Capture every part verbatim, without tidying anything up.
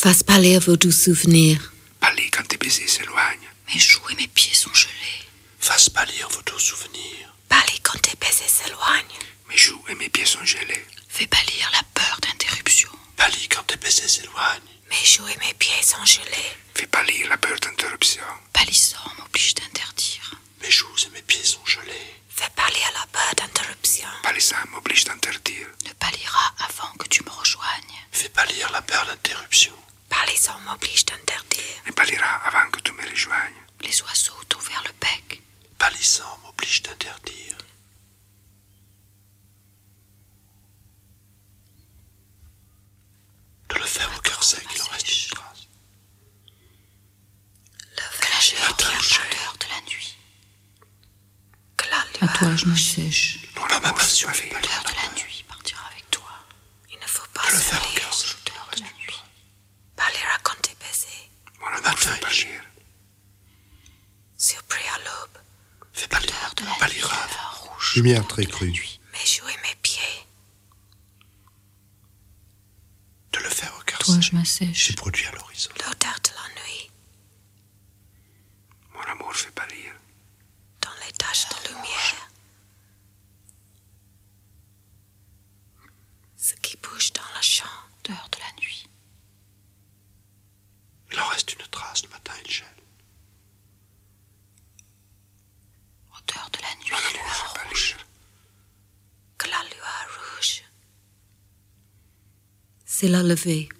Fasse pâlir vos doux souvenirs. Pâlis quand tes baisers s'éloignent. Mes joues et mes pieds sont gelés. Fasse pâlir vos doux souvenirs. Pâlis quand tes baisers s'éloignent. Mes joues et mes pieds sont gelés. Fais pâlir la peur d'interruption. Pâlis quand tes baisers s'éloignent. Mes joues et mes pieds sont gelés. Fais pâlir la peur d'interruption. Pâlissant m'oblige d'interdire. Mes joues et mes pieds sont gelés. Fais pâlir la peur d'interruption. Pâlissant m'oblige d'interdire. Ne pâlira avant que tu me rejoignes. Fais pâlir la peur d'interruption. Pâlissant m'oblige d'interdire. Ne pâlira avant que tu me rejoignes. Les oiseaux t'ont ouvert le bec. Pâlissant m'oblige d'interdire. De le faire au cœur sec, il en reste une trace. Le Que la vent lueur Matin, vient j'ai- l'heure de la nuit. que la À lueur. toi je m'assèche. Mon Dans ma amour passion, fait fais pâlir. pâlir L'heure la de la peur. nuit partira avec toi. Il ne faut pas De le se faire au lier. cœur sec, il en L'heure reste de la une nuit. trace. Pâlira quand tes baisers. Mon amour Matin, fait il pâlir. Surpris à l'aube. Fais pâlir, L'heure de la nuit. pâlira. Le vin rouge. Lumière l'heure très de la crue. nuit. Mes joues et mes pieds. De le faire au cœur Toi sec. je m'assèche. C'est produit à l'horizon. L'odeur de la nuit. Mon amour fait pâlir. Dans les taches de lumière. Ce qui bouge dans le champ. L'heure de la nuit. Il en reste une trace, le matin il gèle. Odeur de la nuit. Mon amour Lueur fait rouge. pâlir. Que la lueur rouge. C'est la levée.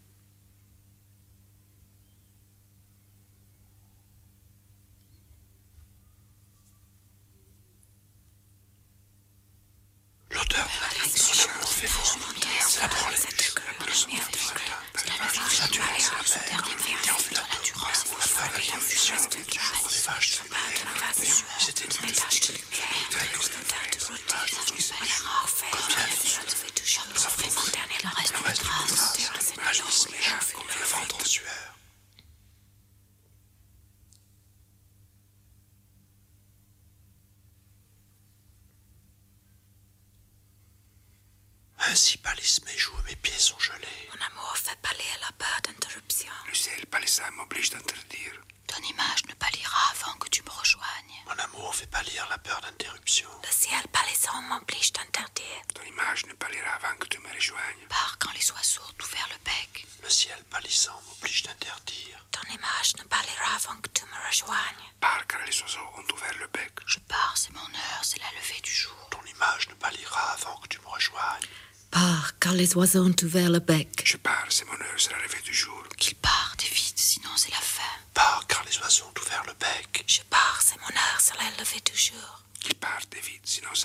L'odeur de la nuit, mon amour fait vomir. C'est la branlette. La lumière du matin. La durée, c'est la mer. Il en fut la durance. La femme, la confusion. Les vaches se mêlent. C'était une tache de lumière. Il en reste une trace. Malice, méchant, comme le ventre en sueur. Ainsi pâlissent mes joues et mes pieds sont gelés. Mon amour fait pâlir la peur d'interruption. Le ciel pâlissant m'oblige d'interdire. Ton image ne pâlira avant que tu me rejoignes. Mon amour fait pâlir la peur d'interruption. Le ciel pâlissant m'oblige d'interdire. Ton image ne pâlira avant que tu me rejoignes. Pars quand les oiseaux t'ont ouvert le bec. Le ciel pâlissant m'oblige d'interdire. Ton image ne pâlira avant que tu me rejoignes. Pars car les oiseaux ont ouvert le bec. Je pars, c'est mon heure, c'est la levée du jour. Ton image ne pâlira avant que tu me rejoignes. Pars, car les oiseaux ont ouvert le bec. Je pars, c'est mon heure, c'est la levée du jour. Qu'il parte vite, sinon c'est la fin. Pars car les oiseaux ont ouvert le bec. Je pars, c'est mon heure, c'est la levée du jour. Qu'il parte vite, sinon